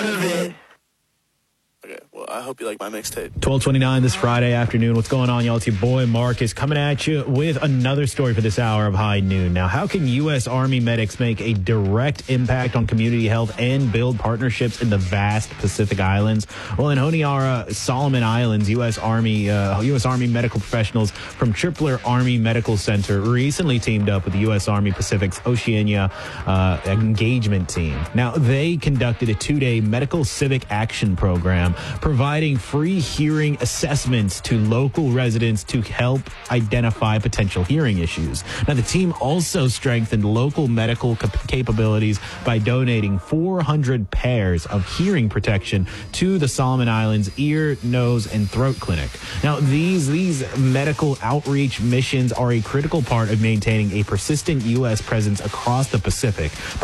part of it. Okay, well, I hope you like my mixtape. 12:29 this Friday afternoon. What's going on, y'all? It's your boy Marcus coming at you with another story for this hour of High Noon. Now, how can U.S. Army medics make a direct impact on community health and build partnerships in the vast Pacific Islands? Well, in Honiara, Solomon Islands, U.S. Army medical professionals from Tripler Army Medical Center recently teamed up with the U.S. Army Pacific's Oceania engagement team. Now, they conducted a 2-day medical civic action program providing free hearing assessments to local residents to help identify potential hearing issues. Now, the team also strengthened local medical capabilities by donating 400 pairs of hearing protection to the Solomon Islands Ear, Nose, and Throat Clinic. Now, these medical outreach missions are a critical part of maintaining a persistent U.S. presence across the Pacific.